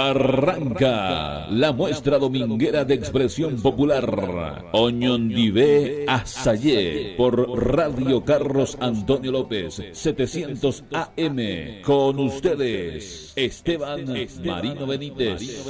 Arranca la muestra dominguera de expresión popular Oñondivé Asayé por Radio Carlos Antonio López 700 AM. Con ustedes Esteban Marino Benítez.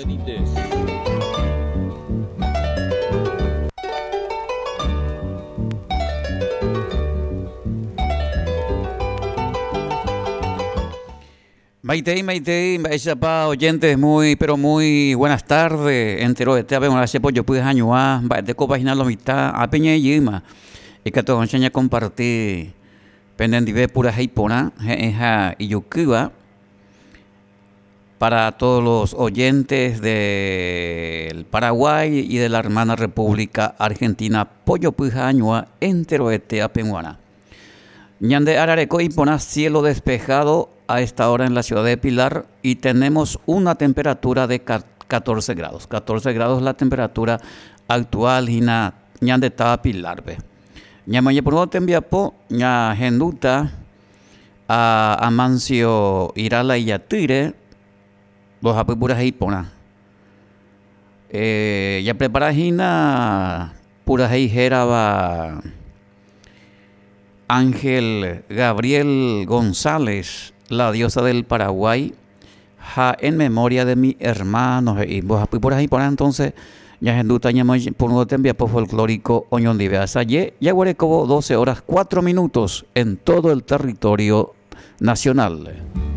Maitei, oyentes, muy buenas tardes. Entero de te vemos hace pollo pude añuar, de copa lo mitad, a peña y yima. Y que todo enseña compartir pendiente pura jaipona, y yukiba, para todos los oyentes del Paraguay y de la hermana República Argentina, pollo pude añuar, entero de te apeñuana. Ñande Arareco y pona cielo despejado a esta hora en la ciudad de Pilar y tenemos una temperatura de 14 grados. 14 grados la temperatura actual y ñande está Pilar. Ñamañe por no te enviapo, ña genduta a Amancio Irala y Yatire, los apuras y pona. Ya preparajina pura hijera va Ángel Gabriel González, la diosa del Paraguay, en memoria de mi hermano. Y por ahí, por entonces, ya genduta por no te envía por folclórico Oñondivé Asayé, ya huele como 12 horas 4 minutos en todo el territorio nacional.